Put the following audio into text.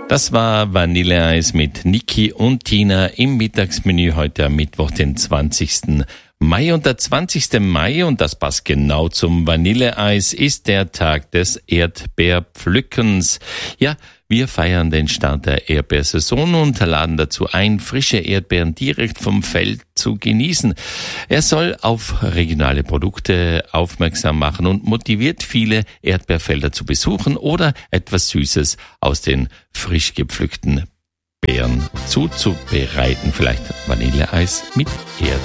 Das war Vanilleeis mit Niki und Tina im Mittagsmenü heute am Mittwoch, den 20. Mai. Und der 20. Mai, und das passt genau zum Vanilleeis, ist der Tag des Erdbeerpflückens. Ja, wir feiern den Start der Erdbeersaison und laden dazu ein, frische Erdbeeren direkt vom Feld zu genießen. Er soll auf regionale Produkte aufmerksam machen und motiviert viele, Erdbeerfelder zu besuchen oder etwas Süßes aus den frisch gepflückten Beeren zuzubereiten. Vielleicht Vanilleeis mit Erdbeeren.